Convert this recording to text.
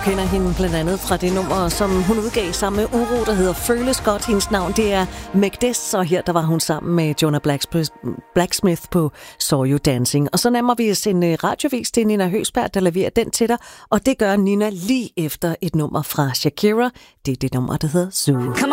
kender hende blandt andet fra det nummer, som hun udgav sammen med Uro, der hedder Føles Godt. Hendes navn, det er Meg Des, og her der var hun sammen med Jonah Blacksmith på Saw You Dancing. Og så nærmer vi os en radiovis til Nina Høgsberg, der leverer den til dig, og det gør Nina lige efter et nummer fra Shakira. Det er det nummer, der hedder Zoo.